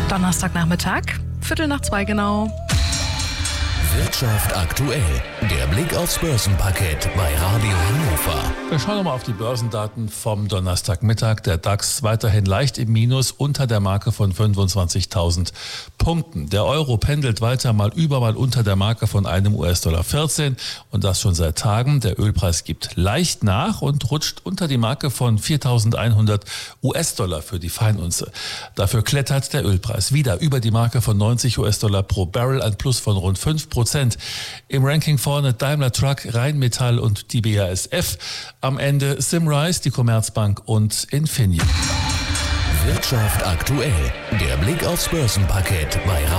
Donnerstagnachmittag, 1:15 genau. Wirtschaft aktuell. Der Blick aufs Börsenparkett bei Radio Hannover. Wir schauen nochmal auf die Börsendaten vom Donnerstagmittag. Der DAX weiterhin leicht im Minus unter der Marke von 25.000 Punkten. Der Euro pendelt weiter mal über, mal unter der Marke von einem US-Dollar 14 und das schon seit Tagen. Der Ölpreis gibt leicht nach und rutscht unter die Marke von 4.100 US-Dollar für die Feinunze. Dafür klettert der Ölpreis wieder über die Marke von 90 US-Dollar pro Barrel, ein Plus von rund 5%. Im Ranking vorne Daimler Truck, Rheinmetall und die BASF. Am Ende Symrise, die Commerzbank und Infineon. Wirtschaft aktuell. Der Blick aufs Börsenparkett bei